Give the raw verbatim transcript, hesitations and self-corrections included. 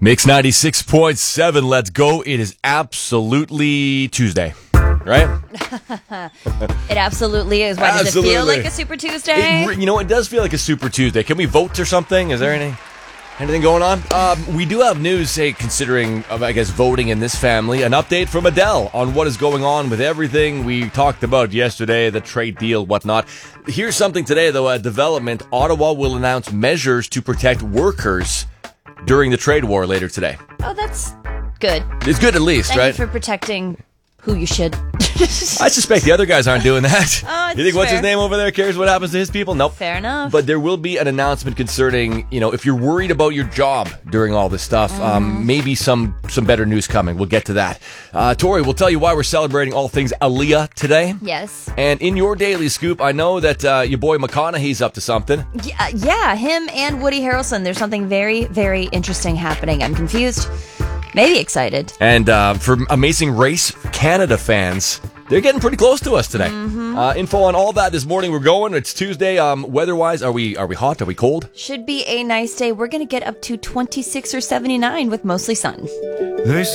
Mix ninety-six point seven, let's go. It is absolutely Tuesday, right? It absolutely is. Why does Absolutely. it feel like a Super Tuesday? It, you know, it does feel like a Super Tuesday. Can we vote or something? Is there any anything going on? Um, we do have news, say, considering, uh, I guess, voting in this family. An update from Adele on what is going on with everything we talked about yesterday, the trade deal, whatnot. Here's something today, though, a development. Ottawa will announce measures to protect workers during the trade war later today. Oh, that's good. It's good at least, Thank right? you for protecting who you should. I suspect the other guys aren't doing that. Oh, you think what's fair. his name over there cares what happens to his people? Nope. Fair enough. But there will be an announcement concerning, you know, if you're worried about your job during all this stuff, Mm-hmm. um, maybe some some better news coming. We'll get to that. Uh, Tori, we'll tell you why we're celebrating all things Aaliyah today. Yes. And in your daily scoop, I know that uh, your boy McConaughey's up to something. Yeah, yeah, him and Woody Harrelson. There's something very, very interesting happening. I'm confused. Maybe excited. And uh, for Amazing Race Canada fans, they're getting pretty close to us today. Mm-hmm. Uh, info on all that this morning. We're going. It's Tuesday. Um, weather-wise, are we are we hot? Are we cold? Should be a nice day. We're going to get up to twenty-six or seventy-nine with mostly sun. They